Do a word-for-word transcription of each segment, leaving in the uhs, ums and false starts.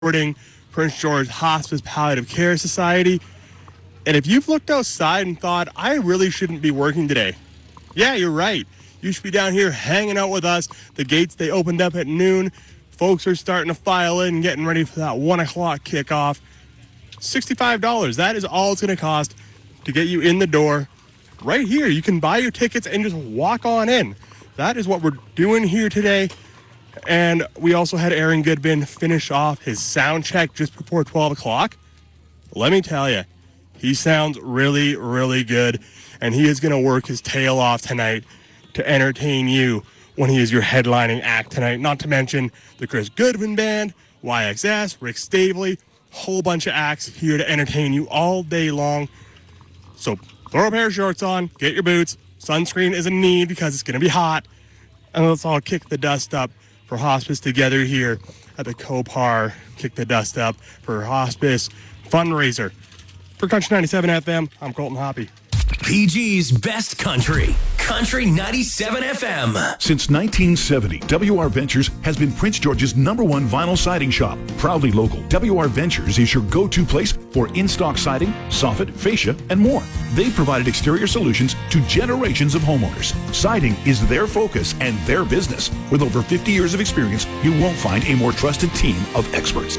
supporting Prince George Hospice Palliative Care Society. And if you've looked outside and thought, I really shouldn't be working today, yeah, you're right. You should be down here hanging out with us. The gates, they opened up at noon. Folks are starting to file in, getting ready for that one o'clock kickoff. sixty-five dollars, that is all it's going to cost to get you in the door. Right here, you can buy your tickets and just walk on in. That is what we're doing here today. And we also had Aaron Goodman finish off his sound check just before twelve o'clock. Let me tell you, he sounds really, really good. And he is going to work his tail off tonight to entertain you when he is your headlining act tonight. Not to mention the Chris Goodman Band, Y X S, Rick Stavely, whole bunch of acts here to entertain you all day long. So throw a pair of shorts on, get your boots. Sunscreen is a need because it's going to be hot. And let's all kick the dust up for hospice together here at the Copar. Kick the dust up for hospice fundraiser. For Country ninety-seven F M, I'm Colton Hoppy. P G's Best Country, Country ninety-seven F M. Since nineteen seventy, W R Ventures has been Prince George's number one vinyl siding shop. Proudly local, W R Ventures is your go-to place for in-stock siding, soffit, fascia, and more. They've provided exterior solutions to generations of homeowners. Siding is their focus and their business. With over fifty years of experience, you won't find a more trusted team of experts.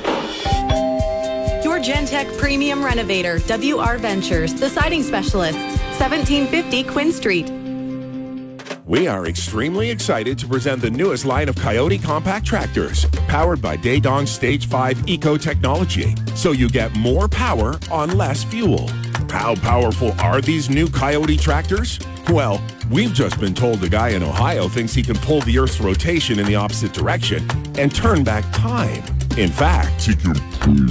Gentech Premium Renovator, W R Ventures, the siding specialists, seventeen fifty Quinn Street. We are extremely excited to present the newest line of Coyote compact tractors, powered by Daedong Stage five Eco technology, so you get more power on less fuel. How powerful are these new Coyote tractors? Well, we've just been told a guy in Ohio thinks he can pull the Earth's rotation in the opposite direction and turn back time. In fact, he can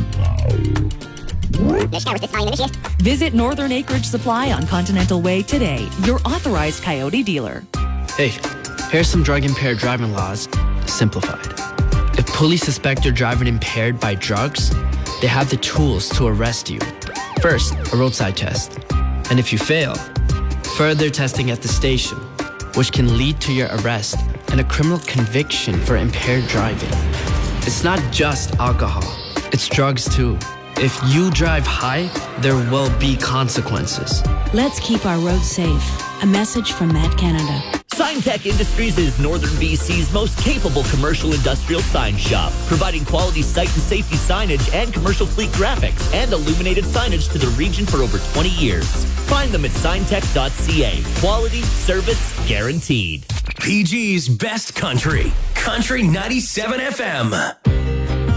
Visit Northern Acreage Supply on Continental Way today, your authorized Coyote dealer. Hey, here's some drug-impaired driving laws, simplified. If police suspect you're driving impaired by drugs, they have the tools to arrest you. First, a roadside test. And if you fail, further testing at the station, which can lead to your arrest and a criminal conviction for impaired driving. It's not just alcohol, it's drugs too. If you drive high, there will be consequences. Let's keep our roads safe. A message from Matt Canada. SignTech Industries is Northern B C's most capable commercial industrial sign shop, providing quality site and safety signage and commercial fleet graphics and illuminated signage to the region for over twenty years. Find them at signtech dot c a. Quality, service, guaranteed. P G's Best Country, Country ninety-seven F M.